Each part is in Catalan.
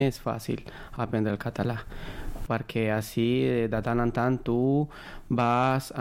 és fàcil aprendre el català, perquè així de tant en tant tu vas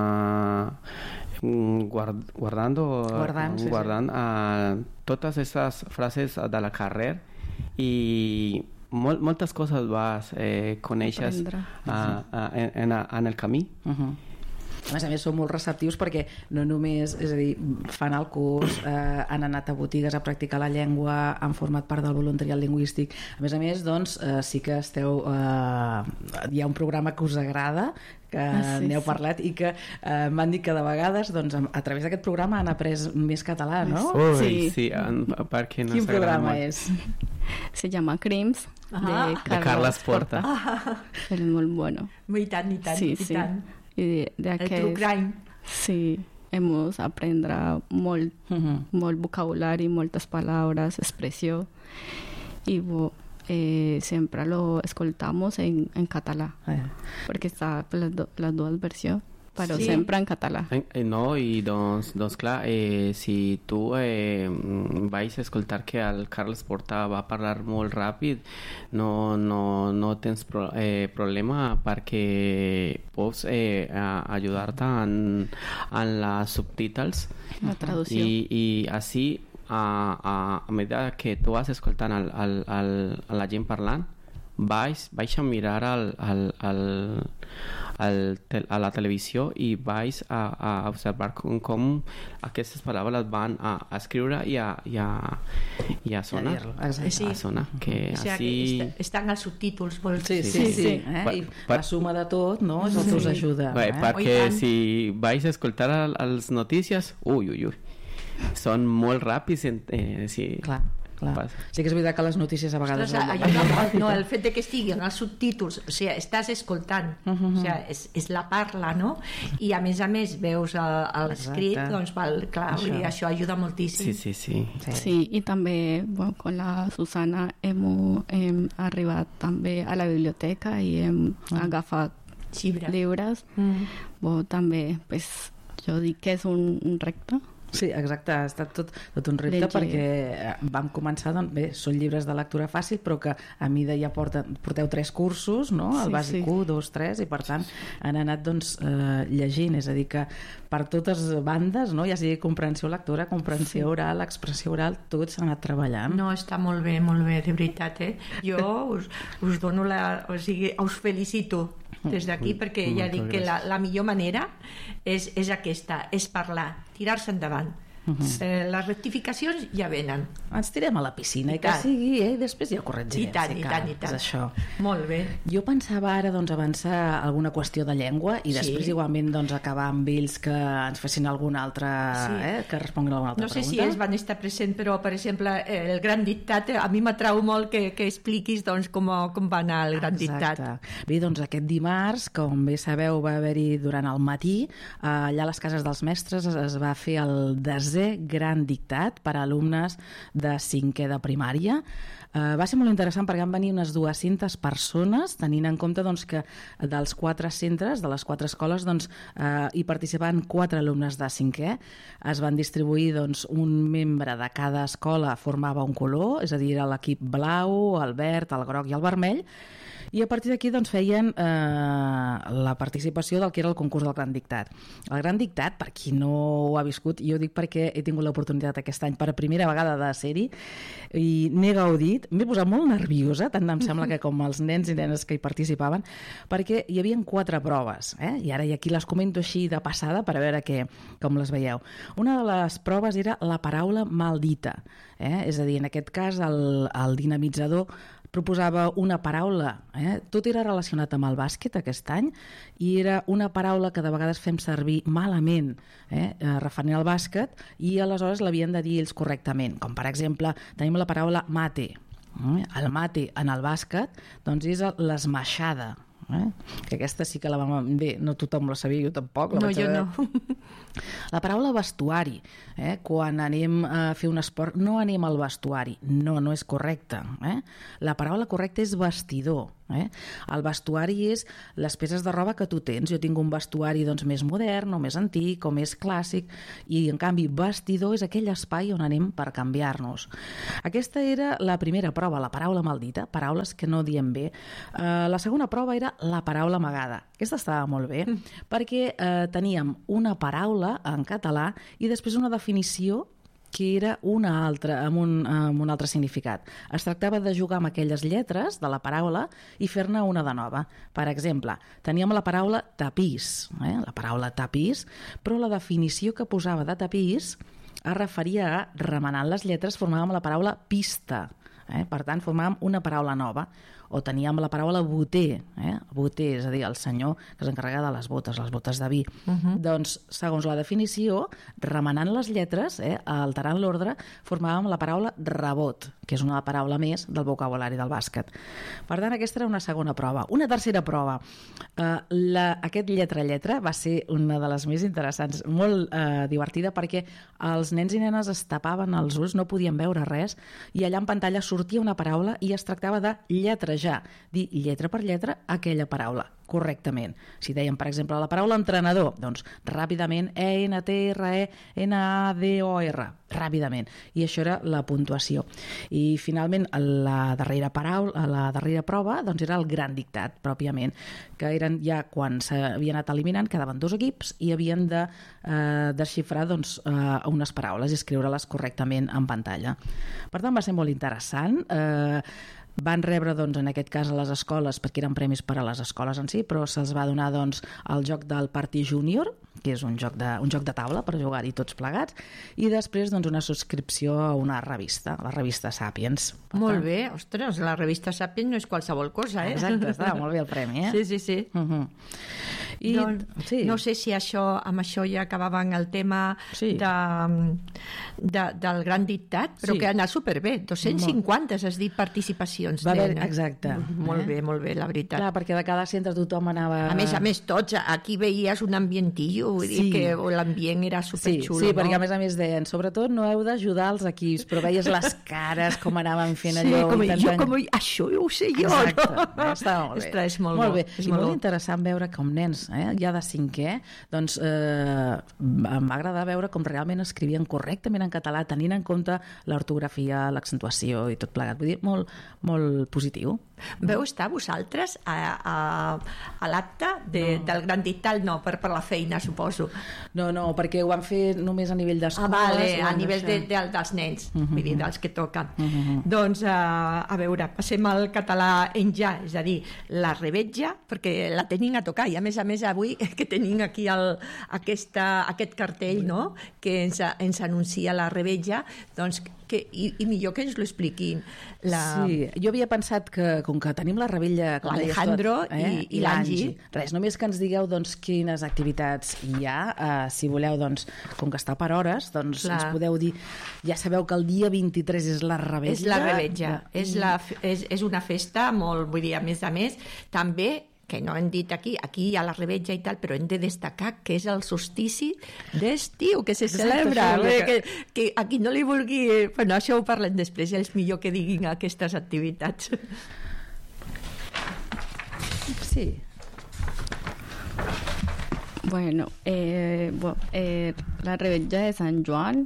guardant totes aquestes frases de la carrera i moltes coses vas conèixer en el camí. A més, són molt receptius perquè no només, és a dir, fan el curs, han anat a botigues a practicar la llengua, han format part del voluntariat lingüístic. A més, doncs, sí que esteu... hi ha un programa que us agrada, que n'heu parlat i que m'han dit que de vegades doncs, a través d'aquest programa han après més català, no? Sí, perquè no Quin programa és? Se llama Crims, de Carles Porta. Es muy bueno. I tant. Y de el true crime. Sí, hemos aprendido molt vocabulario, moltes palabras, expresión y siempre lo escoltamos en catalán porque está las dos versiones però sempre en català. No, i doncs clar, si tu vais a escoltar que el Carles Porta va parlar molt ràpid, no tens problema perquè pots ajudar-te en les subtítols. La traducció. I així, a mesura que tu vas escoltant a la gent parlant, vais a mirar a la televisió i vais a observar com aquestes paraules van a escriure i a sonar. Sí. A sonar. Que o sigui, que estan els subtítols. Sí. I la suma de tot, no? És el que us ajuda. Perquè si vais a escoltar les notícies, són molt ràpids. Sí. Clar. Sí que és veritat que les notícies a vegades... No, el fet de que estiguin els subtítols, o sigui, estàs escoltant, o sigui, és la parla, no? I a més veus l'escrit, doncs, clar, això ajuda moltíssim. Sí, i també, bueno, con la Susana hem arribat també a la biblioteca i hem agafat llibres. També, pues, jo dic que és un repte. Sí, exacte, ha estat tot un repte perquè vam començar, doncs bé, són llibres de lectura fàcil, però que a mida ja porteu 3 cursos, no? El bàsic 1, 2, 3, i per tant han anat doncs llegint, és a dir que per totes bandes, no? Ja sigui comprensió lectora, comprensió oral, expressió oral, tot s'ha anat treballant. No, està molt bé, de veritat, Jo us dono us felicito des d'aquí perquè ja dic que la millor manera és aquesta, és parlar, tirar-se endavant. Les rectificacions ja venen. Ens tirem a la piscina i que sigui, després ja ho corregirem. I tant. És això. Molt bé. Jo pensava ara doncs, avançar alguna qüestió de llengua i després igualment doncs, acabar amb ells que ens fessin alguna altra, que responguin alguna altra pregunta. No sé si ells van estar presents, però per exemple el gran dictat, a mi m'atrau molt que expliquis doncs, com va anar el gran dictat. Bé, doncs aquest dimarts, com bé sabeu, va haver-hi durant el matí, allà a les cases dels mestres es va fer el desè gran dictat per a alumnes de 5è de primària. Va ser molt interessant perquè van venir unes 200 persones, tenint en compte doncs, que dels 4 centres, de les 4 escoles, doncs, hi participaven 4 alumnes de 5è. Es van distribuir doncs, un membre de cada escola formava un color, és a dir, era l'equip blau, el verd, el groc i el vermell, i a partir d'aquí doncs, feien la participació del que era el concurs del Gran Dictat. El Gran Dictat, per qui no ho ha viscut, jo dic perquè he tingut l'oportunitat aquest any per primera vegada de ser-hi i n'he gaudit, m'he posat molt nerviosa, tant em sembla que com els nens i nenes que hi participaven, perquè hi havia 4 proves, i ara aquí les comento així de passada per a veure com les veieu. Una de les proves era la paraula maldita, és a dir, en aquest cas el dinamitzador proposava una paraula, tot era relacionat amb el bàsquet aquest any i era una paraula que de vegades fem servir malament referent al bàsquet i aleshores l'havien de dir ells correctament, com per exemple tenim la paraula mate. El mate en el bàsquet doncs és l'esmaixada, que aquesta sí que la vam... Bé, no tothom la sabia, jo tampoc. No, jo no. La paraula vestuari, quan anem a fer un esport, no anem al vestuari, no és correcte. La paraula correcta és vestidor. El vestuari és les peces de roba que tu tens. Jo tinc un vestuari doncs, més modern o més antic o més clàssic i en canvi vestidor és aquell espai on anem per canviar-nos. Aquesta era la primera prova, la paraula maldita, paraules que no diem bé. La segona prova era la paraula amagada. Aquesta estava molt bé perquè teníem una paraula en català i després una definició que era una altra, amb un altre significat. Es tractava de jugar amb aquelles lletres de la paraula i fer-ne una de nova. Per exemple, teníem la paraula tapís, la paraula tapís, però la definició que posava de tapís es referia a, remenant les lletres, formàvem la paraula pista. Per tant, formàvem una paraula nova. O teníem la paraula boter, boter, és a dir, el senyor que s'encarrega de les botes de vi. Doncs, segons la definició, remenant les lletres, alterant l'ordre, formàvem la paraula rebot, que és una paraula més del vocabulari del bàsquet. Per tant, aquesta era una segona prova. Una tercera prova. Aquest lletra-lletra va ser una de les més interessants, molt divertida, perquè els nens i nenes es tapaven els ulls, no podien veure res, i allà en pantalla sortia una paraula i es tractava de lletrejar, dir lletra per lletra aquella paraula correctament. Si dèiem, per exemple, la paraula entrenador, doncs ràpidament ENTRENADOR, ràpidament. I això era la puntuació. I finalment la darrera prova doncs era el gran dictat, pròpiament, que eren ja quan s'havien anat eliminant, quedaven 2 equips i havien de desxifrar doncs, unes paraules i escriure-les correctament en pantalla. Per tant, va ser molt interessant. Van rebre, doncs, en aquest cas a les escoles, perquè eren premis per a les escoles en si, però se'ls va donar doncs, el joc del Partit Júnior, que és un joc de taula per jugar-hi tots plegats, i després doncs, una subscripció a una revista, la revista Sàpiens. Molt bé, ostres, la revista Sàpiens no és qualsevol cosa, Exacte, estava molt bé el premi, Sí. I, doncs, sí. No sé si amb això ja acabaven el tema del gran dictat, però que ha anat superbé, 250 has dit participacions. Exacte. Molt bé, la veritat. Clar, perquè de cada centre tothom anava... A més, tots, aquí veies un ambientillo, vull dir que l'ambient era superxulo. Sí, perquè a més deien, sobretot no heu d'ajudar els equips, però veies les cares, com anaven fent allò. Això ho sé jo. Exacte, estava molt bé. És molt bé. I molt interessant veure com nens, ja de 5è, doncs em va agradar veure com realment escrivien correctament en català, tenint en compte l'ortografia, l'accentuació i tot plegat. Vull dir, molt, molt positiu. Veu estar vosaltres a l'acte del gran dictat? No, per la feina, suposo. No, perquè ho van fer només a nivell d'escoles. A nivell dels nens, vull dir, dels que toquen. Doncs, a veure, passem al català en ja, és a dir, la revetja, perquè la tenim a tocar, i a més avui que tenim aquí aquest cartell, no?, que ens anuncia la revetja, doncs, i millor que ens lo expliquin. Sí, jo havia pensat que, com que tenim la revetja... L'Alejandro i l'Angi. Res, només que ens digueu doncs, quines activitats hi ha. Si voleu, doncs, com que està per hores, doncs ens podeu dir... Ja sabeu que el dia 23 és la revetja. És la revetja. És una festa molt... Vull dir, a més, també que no hem dit aquí hi ha la revetja i tal, però hem de destacar que és el solstici d'estiu, que se celebra, que aquí no li vulgui... Bueno, això ho parlem després, és millor que diguin aquestes activitats. Sí. Bueno, la revetja de Sant Joan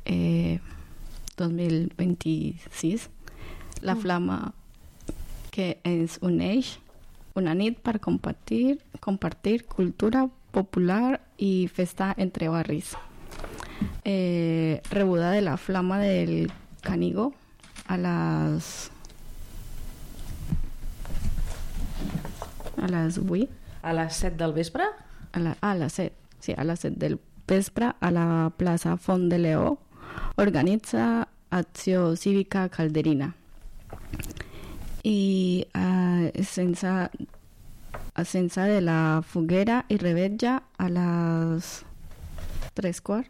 2026, la flama que ens uneix, una nit per compartir cultura popular i festa entre barris. Rebuda de la flama del Canigó a les 8. A les 7 del vespre? A les 7, sí, a les 7 del vespre a la plaça Font de Leó organitza Acció Cívica Calderina. I sense de la foguera i revetja a les 3:15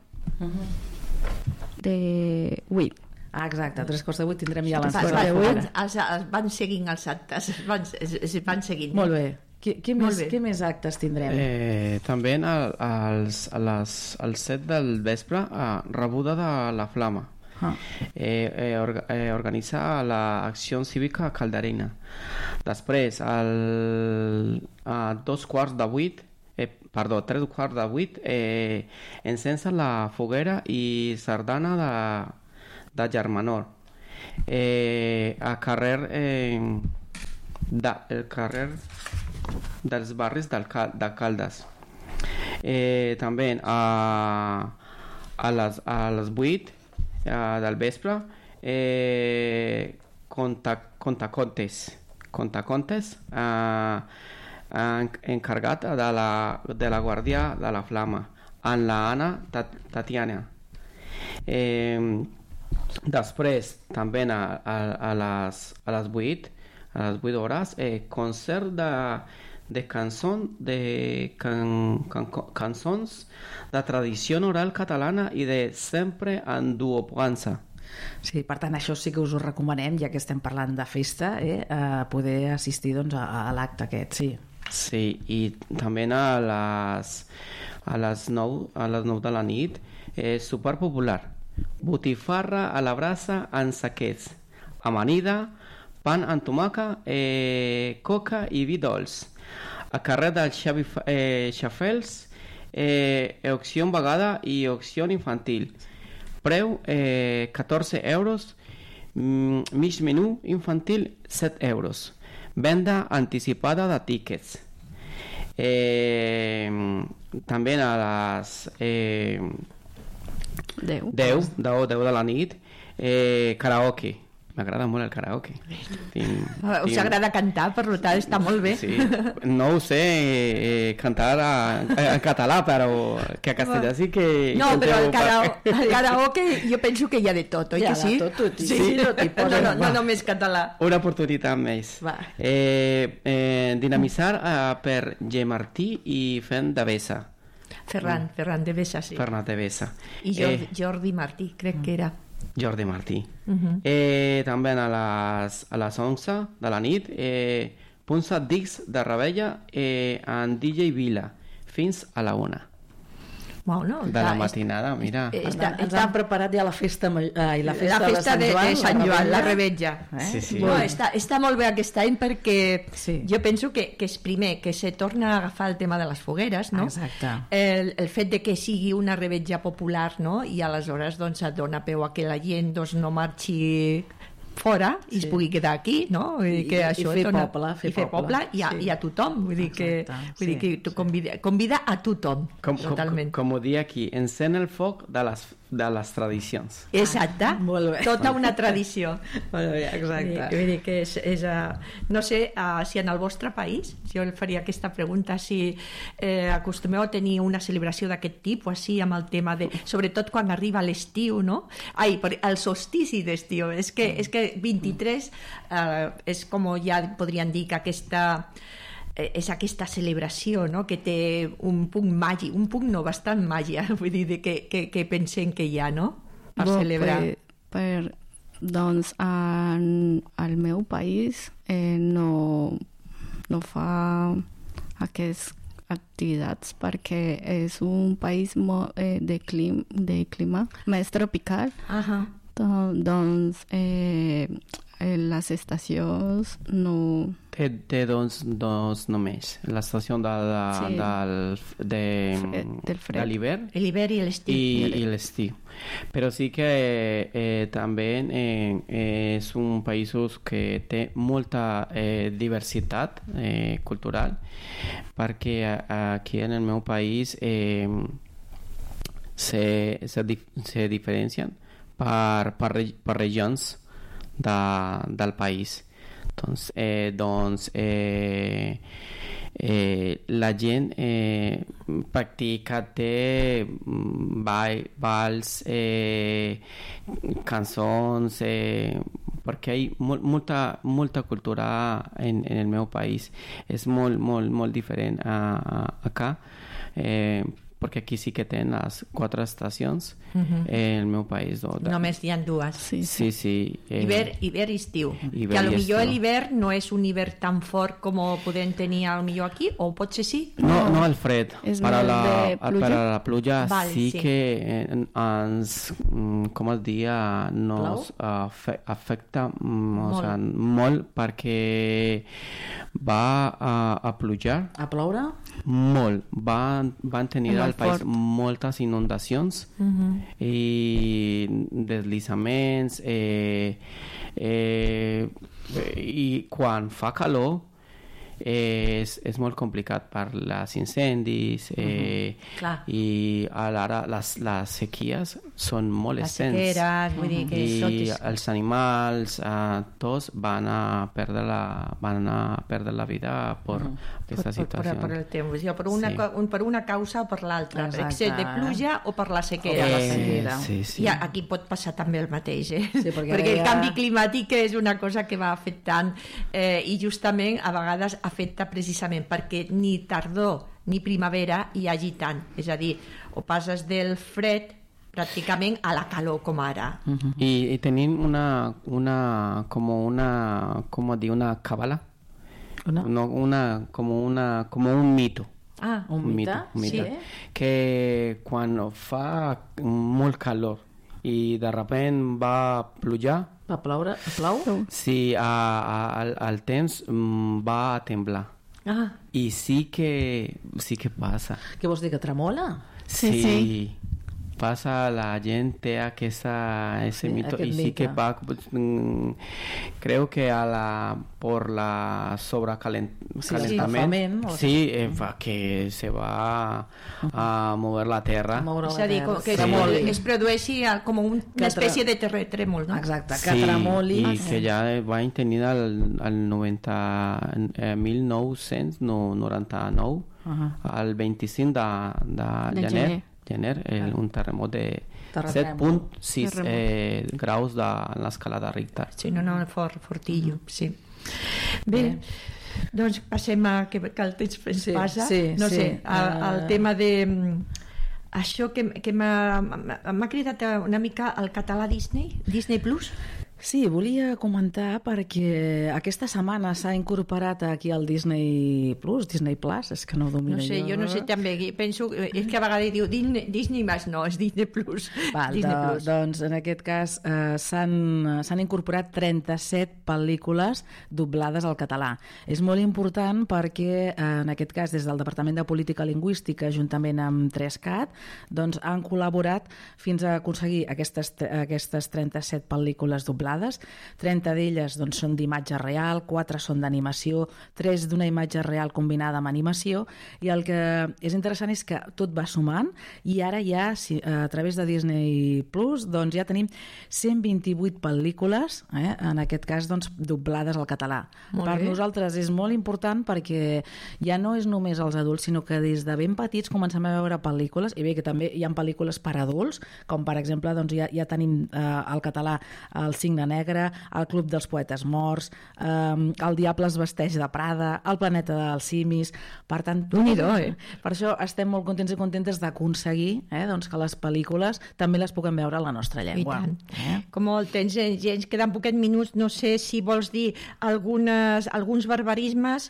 de 8. Exacte, a 3:15 tindrem ja les 8. Van seguint els actes, van seguint. Molt bé. Què més actes tindrem? També al 7 del vespre, rebuda de la flama. Organitza l'acció cívica Calderina. Després, a 3:15, encensa la foguera i sardana de Germanor. A carrer el carrer dels barris de Caldes. També a les 8 del vespre contacontes encarregat de la Guàrdia de la Flama amb la Anna Tatiana. Després també a les 8 hores concert de cançons de tradició oral catalana i de sempre en duopuança. Sí, per tant, això sí que us ho recomanem, ja que estem parlant de festa, poder assistir doncs, a l'acte aquest, sí. Sí, i també a les 9 de la nit, super popular. Botifarra a la brasa amb saquets, amanida, pan amb tomaca, coca i vi dolç. A carrer del Xafels, opció vegada i opció infantil. Preu 14 euros, mig menú infantil 7 euros. Venda anticipada de tíquets. També a les 10 de la nit, karaoke. M'agrada molt el karaoke. Us agrada cantar, per tant està molt bé. Sí. No ho sé cantar en català, però que a castellà sí que... No, però el karaoke jo penso que hi ha de tot, oi que sí? Hi ha de tot, sí. No només català. Una oportunitat més. Dinamitzar per G. Martí i Fent de Bessa. Ferran de Bessa, sí. Ferran de Bessa. I Jordi Martí, crec que era. Jordi Martí. També a les 11 de la nit, punça Dix de Rebella amb DJ Vila fins a la 1. Bueno, de la matinada, mira. Ens han preparat ja la festa de Sant Joan, la revetja. Sí. No, està molt bé aquest any perquè jo penso que és primer que se torna a agafar el tema de les fogueres, no? Exacte. El fet de que sigui una revetja popular, no? I aleshores doncs et dona peu a que la gent doncs, no marxi fora i es pugui quedar aquí, no? I fer poble i a tothom, vull dir que tu convida a tothom, totalment. Com ho dic aquí, encén el foc de les tradicions. Exacte, tota una tradició. Molt bé, exacte. Vull dir que és no sé si en el vostre país, jo faria aquesta pregunta, si acostumeu a tenir una celebració d'aquest tipus, així amb el tema de, sobretot quan arriba l'estiu, no? El solstici d'estiu, és que 23 és com ja podríem dir que és aquesta celebració, no? Que té un punt màgic, bastant màgia, vull dir que pensem que hi ha, no? Per celebrar. Doncs al meu país no fa aquestes activitats perquè és un país de clima més tropical. Doncs les estacions no... Té dos només. L'estació de l'hivern. L'hivern i l'estiu. I l'estiu. Però sí que també és un país que té molta diversitat cultural, perquè aquí en el meu país se diferencien per regions del país. Doncs la gent practica balls, cançons, perquè hi ha molta cultura en el meu país. És molt diferent acá. perquè aquí sí que tenen les 4 estacions en el meu país. Només hi ha 2. Sí. Hivern i estiu. Hivern que a lo i millor estiu. l'hivern no és un hivern tan fort com podem tenir a lo millor aquí, o potser sí? No el fred. És Per a més de per pluja? a la pluja Vale, sí sí. que ens, com es dia, nos afecta o sea, molt perquè va a plujar. A ploure? Molt. Van tenir al país fort. moltes inundacions i deslizaments i quan fa calor és molt complicat per les incendis Clar. i ara les sequies són molt Les extens sequeres, vull dir que tot i és... els animals tots van a perdre la vida per aquesta situació. Per el temps, per una causa o per l'altra, per Exacte. excés de pluja o per la sequera. la sequera. Sí. I aquí pot passar també el mateix, Sí, perquè perquè el ara canvi climàtic és una cosa que va afectant i justament a vegades afecta precisament perquè ni tardor ni primavera hi hagi tant, és a dir, o passes del fred pràcticament a la calor com ara. Y tenim una cábala, como un mito. Ah, un mite? mite. Sí. Que quan fa molt calor i de repent va plujar, Va ploure? Plou? sí, el temps va a temblar. ah, I sí que passa. Què vols dir, que tremola? Sí. Pasa, la gent té ese mito aquest y sí mite. que va, creo que por la sobrecalentamiento, Sí, fa que se va a mover la tierra. Moure és la a dir, terra. que Tremoli. es produeixi com una espècie de terratrèmol, no? Exacte, que tremoli. Y que ya va a tenir al 1999, al 25 de gener, un terremot de Terratrèmol. 7.6 graus de l'escala de Richter. Sí, no, fortillo, sí. Bé, doncs passem a que el temps ens Sí, passa, sí, no sí. sé, al tema de això que m'ha cridat una mica el català Disney Plus. Sí, volia comentar perquè aquesta setmana s'ha incorporat aquí al Disney Plus, és que no ho domino No sé, jo no sé també, penso, és que a vegades diu Disney més, no, és Disney Plus. Val, Disney Plus. doncs en aquest cas s'han incorporat 37 pel·lícules doblades al català. És molt important perquè en aquest cas des del Departament de Política Lingüística juntament amb 3CAT doncs han col·laborat fins a aconseguir aquestes 37 pel·lícules doblades. 30 d'elles doncs, són d'imatge real, 4 són d'animació, 3 d'una imatge real combinada amb animació, i el que és interessant és que tot va sumant i ara ja a través de Disney Plus doncs ja tenim 128 pel·lícules, en aquest cas doncs, doblades al català. Per nosaltres és molt important perquè ja no és només els adults, sinó que des de ben petits comencem a veure pel·lícules, i bé que també hi ha pel·lícules per adults, com per exemple doncs, ja tenim al català El Cigne Negre, El Club dels Poetes Morts, El Diable es vesteix de Prada, El planeta dels simis. Per tant, per això estem molt contents i contentes d'aconseguir doncs, que les pel·lícules també les puguem veure a la nostra llengua. I tant. Com el temps, ens queden poquets minuts, no sé si vols dir alguns barbarismes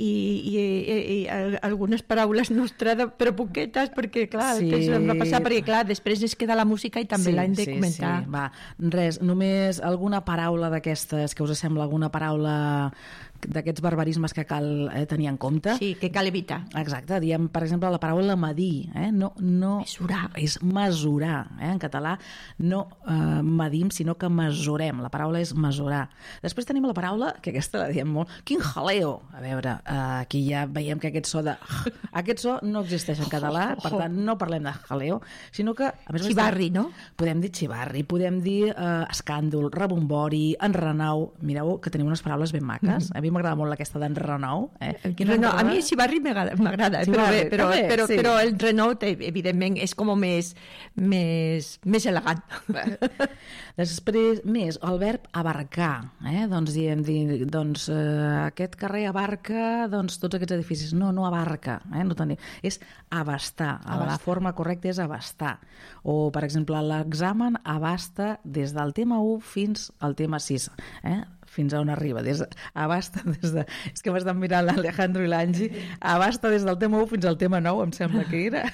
i algunes paraules nostres, però poquetes, perquè clar, el temps hem de passar, perquè clar, després ens queda la música i també l'hem de comentar. Sí. Va, res, només alguna paraula d'aquestes que us sembla, alguna paraula d'aquests barbarismes que cal tenir en compte. Sí, que cal evitar. Exacte, diem, per exemple, la paraula medir, no mesurar. És mesurar, en català no medim, sinó que mesurem, la paraula és mesurar. Després tenim la paraula, que aquesta la diem molt, quin jaleo. A veure, aquí ja veiem que aquest so no existeix en català, per tant no parlem de jaleo, sinó que a més xivarri, no? Podem dir xivarri, podem dir escàndol, rebombori, enrenau. Mireu que tenim unes paraules ben maques, ben m'agrada molt aquesta d'en Renou. Renou, a mi Xivarri m'agrada, però el Renou, evidentment, és com més elegant. Després, més, el verb abarcar. Doncs diem, aquest carrer abarca tots aquests edificis. No abarca. No tenim. És abastar. La forma correcta és abastar. O, per exemple, l'examen abasta des del tema 1 fins al tema 6. Fins a on arriba. Abasta des de... És que m'estan mirant l'Alejandro i l'Angi. Abasta des del tema 1 fins al tema 9, em sembla que era.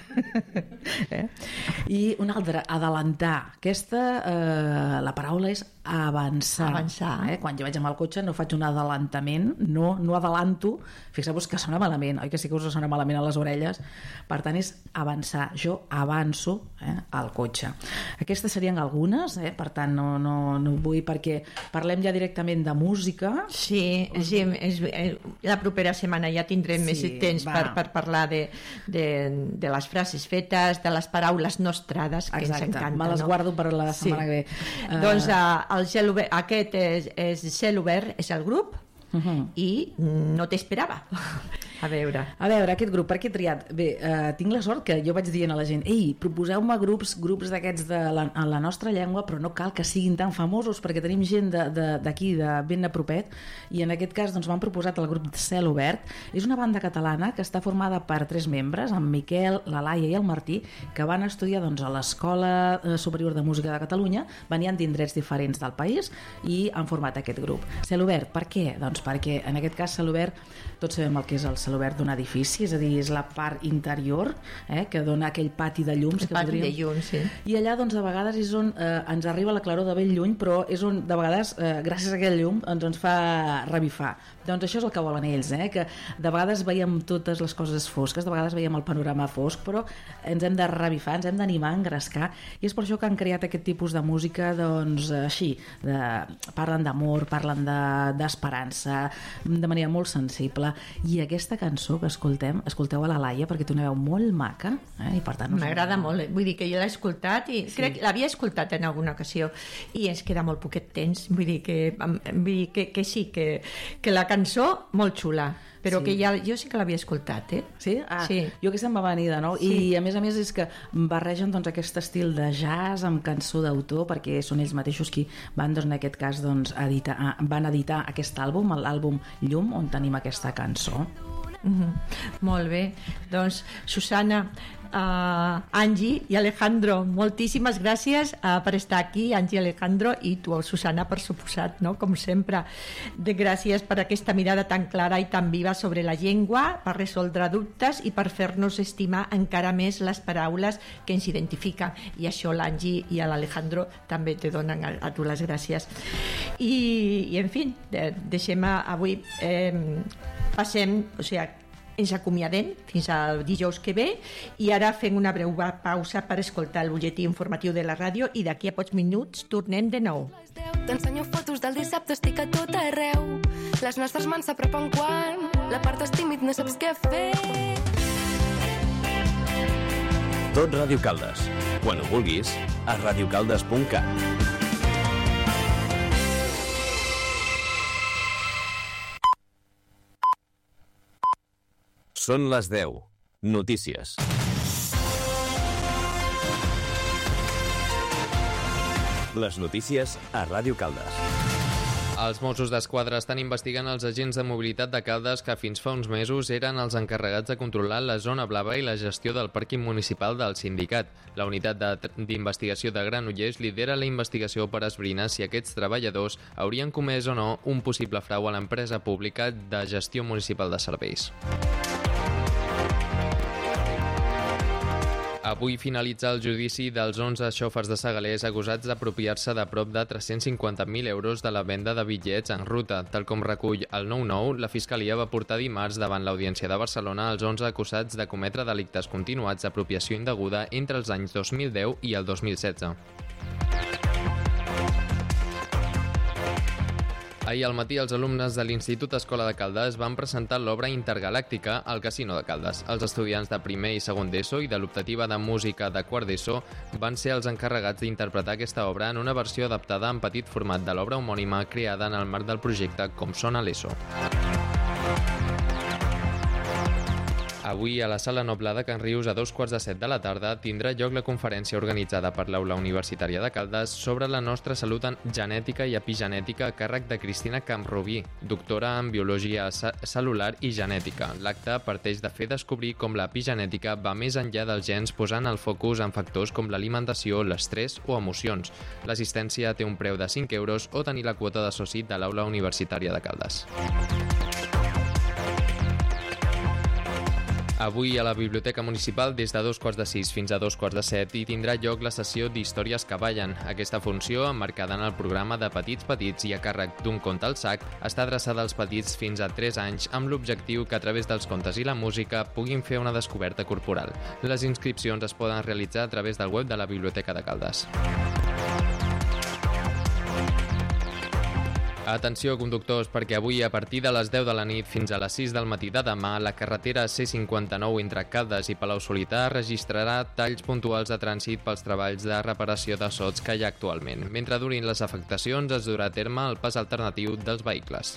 I una altra, adelantar. Aquesta, la paraula és avançar. Quan jo vaig amb el cotxe no faig un adelantament, no adelanto. Fixeu-vos que sona malament, oi que sí que us sona malament a les orelles? Per tant, és avançar. Jo avanço al cotxe. Aquestes serien algunes, per tant, no vull, perquè parlem ja directament de música. Sí, la propera setmana ja tindrem més temps per parlar de les frases fetes, de les paraules nostrades, que ens encanta. Me les guardo per la setmana que ve. Doncs aquest és Cel Obert, és el grup, i no t'esperava. A veure, aquest grup, per què he triat? Bé, tinc la sort que jo vaig dient a la gent proposeu-me grups d'aquests en la nostra llengua, però no cal que siguin tan famosos, perquè tenim gent d'aquí, de ben a propet, i en aquest cas m'han proposat el grup Cel Obert. És una banda catalana que està formada per 3 membres, en Miquel, la Laia i el Martí, que van estudiar a l'Escola Superior de Música de Catalunya, venien d'indrets diferents del país i han format aquest grup. Cel Obert, per què? Doncs perquè en aquest cas Cel Obert, tots sabem el que és el cel obert d'un edifici, és a dir, és la part interior que dona aquell pati de llums. De llums, sí. I allà, de vegades, és on ens arriba la claror de ben lluny, però és on, de vegades, gràcies a aquell llum, ens fa revifar. Doncs això és el que volen ells, que de vegades veiem totes les coses fosques, de vegades veiem el panorama fosc, però ens hem de revifar, ens hem d'animar, engrescar, i és per això que han creat aquest tipus de música, així, parlen d'amor, parlen d'esperança, de manera molt sensible, i aquesta cançó que escolteu a la Laia, perquè té una veu molt maca, i per tant... M'agrada molt, vull dir que jo l'he escoltat, i crec que l'havia escoltat en alguna ocasió, i ens queda molt poquet temps, vull dir que sí, que la cançó molt xula, però que jo sí que l'havia escoltat, Sí? Sí. Jo aquesta em va venir de nou, i a més és que barregen aquest estil de jazz amb cançó d'autor, perquè són ells mateixos qui van, en aquest cas, van editar aquest àlbum, l'àlbum Llum, on tenim aquesta cançó. Molt bé, doncs Susana, Angie i Alejandro, moltíssimes gràcies per estar aquí, Angie i Alejandro, i tu, Susana, per suposat, com sempre. Gràcies per aquesta mirada tan clara i tan viva sobre la llengua, per resoldre dubtes i per fer-nos estimar encara més les paraules que ens identifiquen, i això l'Angie i l'Alejandro també te donen a tu les gràcies. I en fi, deixem avui, passem, ens acomiadem fins al dijous que ve, i ara fem una breu pausa per escoltar el butlletí informatiu de la ràdio, i d'aquí a pocs minuts tornem de nou. T'ensenyo fotos del dissabte, estic a tot arreu. Les nostres mans s'apropen quan la part és tímid, no saps què fer. Tot Ràdio Caldes. Quan ho vulguis, a radiocaldes.cat. Són les 10. Notícies. Les notícies a Ràdio Caldes. Els Mossos d'Esquadra estan investigant els agents de mobilitat de Caldes que fins fa uns mesos eren els encarregats de controlar la zona blava i la gestió del pàrquing municipal del sindicat. La unitat d'investigació de Granollers lidera la investigació per esbrinar si aquests treballadors haurien comès o no un possible frau a l'empresa pública de gestió municipal de serveis. Avui finalitza el judici dels 11 xòfers de Segalers acusats d'apropiar-se de prop de 350.000 euros de la venda de bitllets en ruta. Tal com recull el 9-9, la Fiscalia va portar dimarts davant l'Audiència de Barcelona els 11 acusats de cometre delictes continuats d'apropiació indeguda entre els anys 2010 i el 2016. Ahir al matí, els alumnes de l'Institut Escola de Caldes van presentar l'obra Intergalàctica al Casino de Caldes. Els estudiants de primer i segon d'ESO i de l'optativa de música de quart d'ESO van ser els encarregats d'interpretar aquesta obra en una versió adaptada en petit format de l'obra homònima creada en el marc del projecte Com sona l'ESO. Avui, a la Sala Noble de Can Rius, a 2:15 de la tarda, tindrà lloc la conferència organitzada per l'Aula Universitària de Caldes sobre la nostra salut genètica i epigenètica a càrrec de Cristina Camprubí, doctora en Biologia Cel·lular i Genètica. L'acte parteix de fer descobrir com l'epigenètica va més enllà dels gens, posant el focus en factors com l'alimentació, l'estrès o emocions. L'assistència té un preu de 5 euros o tenir la quota de soci de l'Aula Universitària de Caldes. Avui a la Biblioteca Municipal des de 5:15 fins a 7:15 hi tindrà lloc la sessió d'Històries que ballen. Aquesta funció, emmarcada en el programa de Petits i a càrrec d'un conte al sac, està adreçada als petits fins a 3 anys amb l'objectiu que a través dels contes i la música puguin fer una descoberta corporal. Les inscripcions es poden realitzar a través del web de la Biblioteca de Caldes. Atenció, conductors, perquè avui, a partir de les 10 de la nit fins a les 6 del matí de demà, la carretera C59 entre Caldes i Palau-solità registrarà talls puntuals de trànsit pels treballs de reparació de sots que hi ha actualment. Mentre durin les afectacions, es durà a terme el pas alternatiu dels vehicles.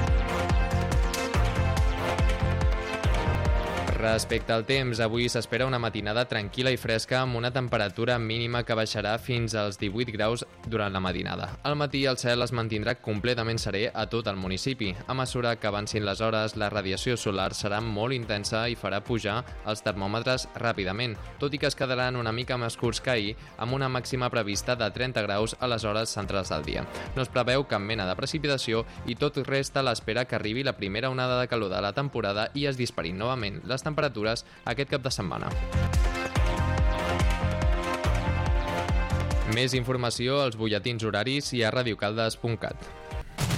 Respecte al temps, avui s'espera una matinada tranquil·la i fresca amb una temperatura mínima que baixarà fins als 18 graus durant la matinada. Al matí el cel es mantindrà completament serè a tot el municipi. A mesura que avancin les hores, la radiació solar serà molt intensa i farà pujar els termòmetres ràpidament, tot i que es quedaran una mica més curts que ahir, amb una màxima prevista de 30 graus a les hores centrals del dia. No es preveu cap mena de precipitació i tot resta a l'espera que arribi la primera onada de calor de la temporada i es disparin novament les temperatures aquest cap de setmana. Més informació als butlletins horaris i a radiocaldes.cat.